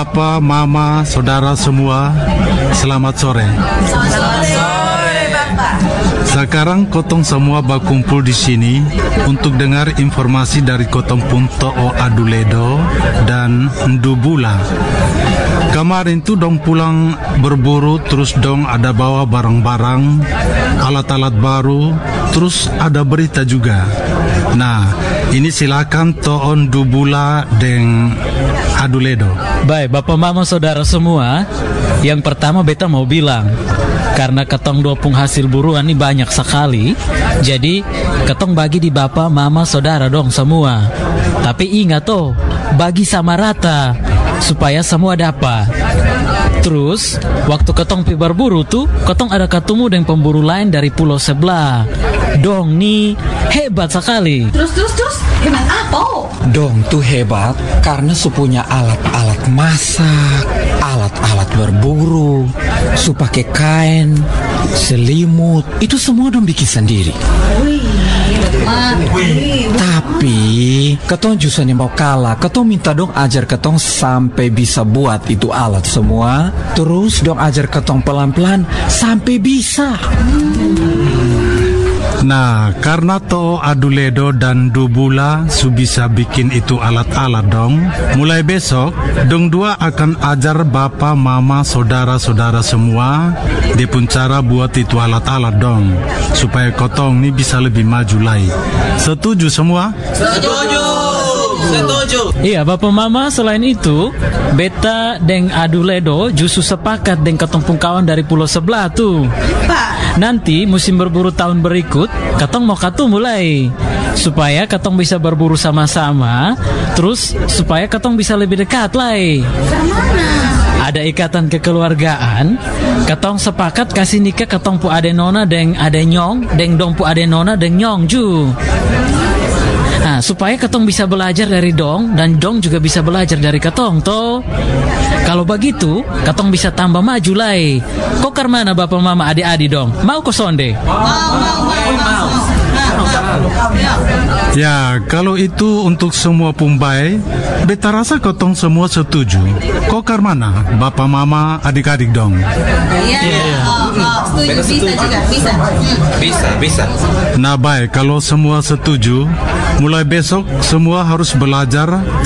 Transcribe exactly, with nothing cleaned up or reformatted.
Papa, Mama, saudara semua, selamat sore. Selamat sore, Bapak. Sekarang kotong semua berkumpul di sini untuk dengar informasi dari kotong Punto O Aduledo dan Ndubula. Kemarin tuh dong pulang berburu, terus dong ada bawa barang-barang, alat-alat baru, terus ada berita juga. Nah, ini silakan Toon Ndubula dan Aduledo. Baik, Bapak Mama Saudara semua, yang pertama beta mau bilang, karena ketong dua pung hasil buruan ini banyak sekali, jadi ketong bagi di Bapak Mama Saudara dong semua. Tapi ingat tuh, bagi sama rata supaya semua dapat. Terus waktu ketong pi berburu tuh, ketong ada ketemu dengan pemburu lain dari pulau sebelah. Dong nih hebat sekali. Terus, terus, terus, hebat apa? Dong tuh hebat karena supunya alat-alat masak, alat-alat berburu, su pakai kain, selimut, itu semua dong bikin sendiri. Wih, hebat. Wih, Tapi ketong justru nih mau kalah, ketong minta dong ajar ketong sampai bisa buat itu alat semua. Terus dong ajar ketong pelan-pelan sampai bisa. Nah, karena To Aduledo dan Ndubula su bisa bikin itu alat-alat dong, mulai besok dong dua akan ajar Bapak, Mama, saudara-saudara semua dia pun cara buat itu alat-alat dong, supaya kotong nih bisa lebih maju lagi. Setuju semua? Setuju. Setuju. Iya, Bapak Mama, selain itu beta deng Aduledo justru sepakat deng ketumpung kawan dari pulau sebelah tuh. Pak. Nanti musim berburu tahun berikut, ketong mau katu mulai supaya ketong bisa berburu sama-sama, terus supaya ketong bisa lebih dekat lah. Ada ikatan kekeluargaan, ketong sepakat kasih nikah ketong pu ade nona deng ade nyong, deng dong pu ade nona deng nyong ju. Nah, supaya ketong bisa belajar dari dong dan dong juga bisa belajar dari ketong toh. Kalau begitu, ketong bisa tambah maju lai. Kok karmana Bapak Mama adik-adik dong? Mau ko sonde? Ya, kalau itu untuk semua pumbai, beta rasa kotong semua setuju. Kok karmana Bapak, Mama, adik-adik dong? Iya, oh, oh, setuju, bisa juga, bisa. Hmm. Bisa, bisa. Nah baik, kalau semua setuju, mulai besok semua harus belajar